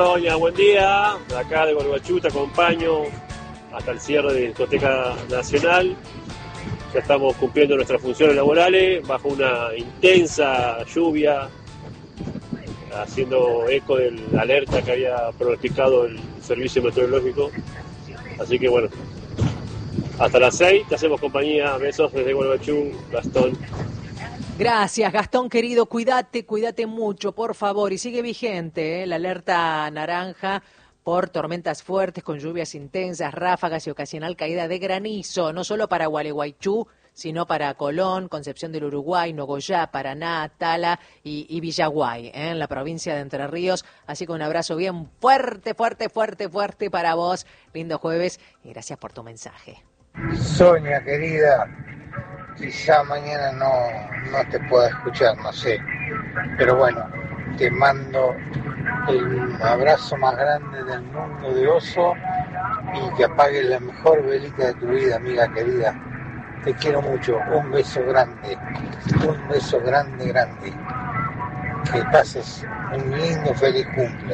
Doña, buen día. Acá de Gualeguaychú te acompaño hasta el cierre de Discoteca Nacional. Ya estamos cumpliendo nuestras funciones laborales bajo una intensa lluvia, haciendo eco de la alerta que había pronosticado el servicio meteorológico. Así que bueno, hasta las 6 te hacemos compañía. Besos desde Gualeguaychú, Gastón. Gracias, Gastón querido, cuídate mucho, por favor. Y sigue vigente, la alerta naranja por tormentas fuertes con lluvias intensas, ráfagas y ocasional caída de granizo, no solo para Gualeguaychú, sino para Colón, Concepción del Uruguay, Nogoyá, Paraná, Tala y Villaguay, en la provincia de Entre Ríos. Así que un abrazo bien fuerte para vos. Lindo jueves y gracias por tu mensaje. Sonia, querida, quizá mañana no te pueda escuchar, no sé, pero bueno, te mando el abrazo más grande del mundo de Oso y que apagues la mejor velita de tu vida, amiga querida. Te quiero mucho, un beso grande, grande. Que pases un lindo, feliz cumple.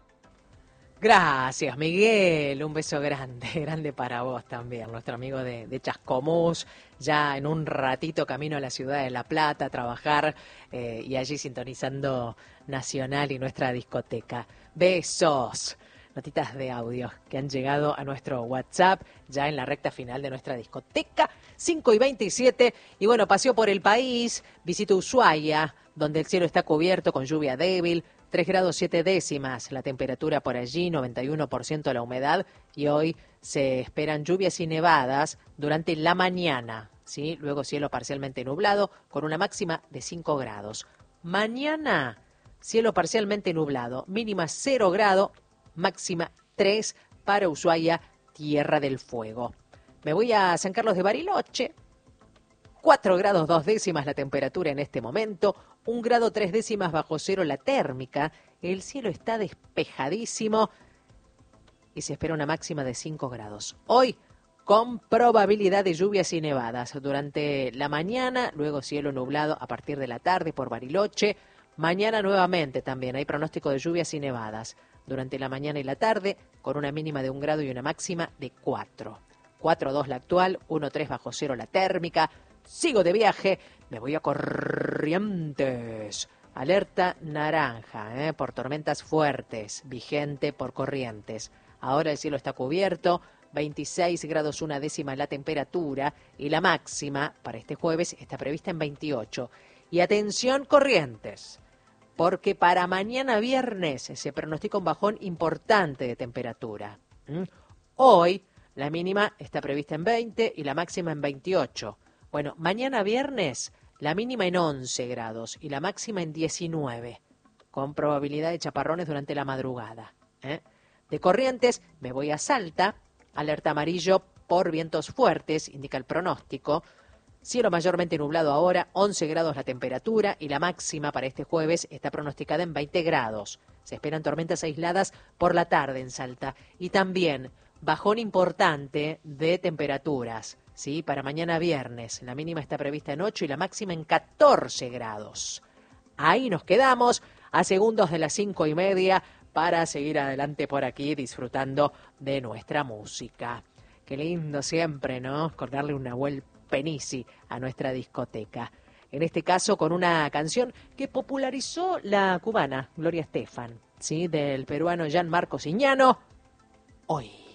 Gracias, Miguel. Un beso grande para vos también, nuestro amigo de Chascomús, ya en un ratito camino a la ciudad de La Plata a trabajar y allí sintonizando Nacional y nuestra discoteca. Besos. Notitas de audio que han llegado a nuestro WhatsApp ya en la recta final de nuestra discoteca, 5:27. Y bueno, paseo por el país, visito Ushuaia, donde el cielo está cubierto con lluvia débil, 3 grados 7 décimas, la temperatura por allí, 91% la humedad, y hoy se esperan lluvias y nevadas durante la mañana, ¿sí? Luego cielo parcialmente nublado con una máxima de 5 grados. Mañana, cielo parcialmente nublado, mínima 0 grado, máxima 3 para Ushuaia, Tierra del Fuego. Me voy a San Carlos de Bariloche, 4 grados 2 décimas la temperatura en este momento, 1 grado 3 décimas bajo cero la térmica, el cielo está despejadísimo y se espera una máxima de 5 grados. Hoy, con probabilidad de lluvias y nevadas durante la mañana, luego cielo nublado a partir de la tarde por Bariloche. Mañana nuevamente también hay pronóstico de lluvias y nevadas durante la mañana y la tarde, con una mínima de 1 grado y una máxima de 4. 4,2 la actual, 1,3 bajo cero la térmica. Sigo de viaje, me voy a Corrientes. Alerta naranja, por tormentas fuertes, vigente por Corrientes. Ahora el cielo está cubierto, 26 grados 1 décima la temperatura y la máxima para este jueves está prevista en 28. Y atención Corrientes, porque para mañana viernes se pronostica un bajón importante de temperatura. Hoy la mínima está prevista en 20 y la máxima en 28. Bueno, mañana viernes la mínima en 11 grados y la máxima en 19, con probabilidad de chaparrones durante la madrugada. De Corrientes me voy a Salta, alerta amarillo por vientos fuertes, indica el pronóstico. Cielo mayormente nublado ahora, 11 grados la temperatura y la máxima para este jueves está pronosticada en 20 grados. Se esperan tormentas aisladas por la tarde en Salta y también bajón importante de temperaturas. Sí, para mañana viernes, la mínima está prevista en 8 y la máxima en 14 grados. Ahí nos quedamos a segundos de las 5:30 para seguir adelante por aquí disfrutando de nuestra música. Qué lindo siempre, ¿no? Con darle una vuelta penisi a nuestra discoteca. En este caso con una canción que popularizó la cubana Gloria Estefan, ¿sí? Del peruano Gianmarco Signano, Hoy.